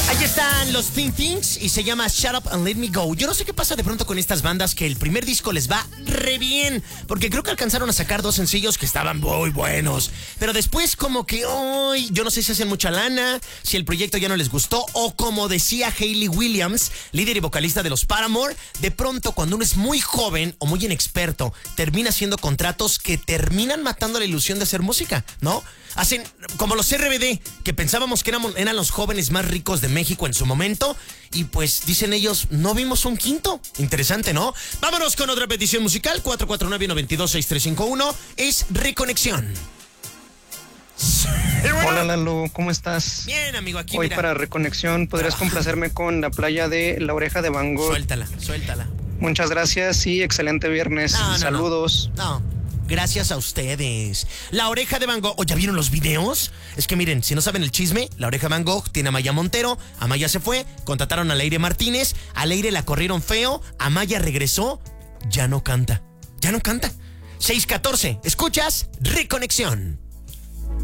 Ahí están los Think Things y se llama Shut Up and Let Me Go. Yo no sé qué pasa de pronto con estas bandas que el primer disco les va re bien, porque creo que alcanzaron a sacar 2 sencillos que estaban muy buenos, pero después como que yo no sé si hacen mucha lana, si el proyecto ya no les gustó, o como decía Hayley Williams, líder y vocalista de los Paramore, de pronto cuando uno es muy joven o muy inexperto, termina haciendo contratos que terminan matando la ilusión de hacer música, ¿no? Hacen como los RBD, que pensábamos que eran los jóvenes más ricos de México en su momento, y pues dicen ellos, no vimos un quinto. Interesante, ¿no? Vámonos con otra petición musical. 449-922-6351 es Reconexión. Hola Lalo, ¿cómo estás? Bien, amigo, aquí Hoy mira. para Reconexión, ¿podrías complacerme con La playa de La Oreja de Van Gogh? Suéltala. Muchas gracias y excelente viernes. Saludos. No. Gracias a ustedes. La Oreja de Van Gogh. ¿O ya vieron los videos? Es que miren, si no saben el chisme, La Oreja de Van Gogh tiene a Maya Montero. Amaya se fue, contrataron a Leire Martínez. A Leire la corrieron feo. Amaya regresó. Ya no canta. 6:14. ¿Escuchas? Reconexión.